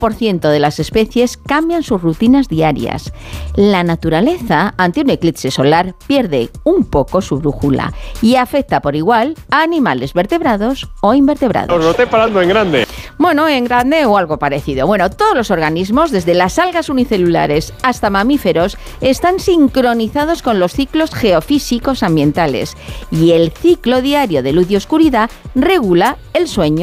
10% de las especies cambian sus rutinas diarias. La naturaleza, ante un eclipse solar, pierde un poco su brújula y afecta por igual a animales vertebrados o invertebrados. Os lo estoy parando en grande. Bueno, en grande o algo parecido. Bueno, todos los organismos, desde las algas unicelulares hasta mamíferos, están sincronizados con los ciclos geofísicos ambientales y el ciclo diario de luz y oscuridad regula el sueño.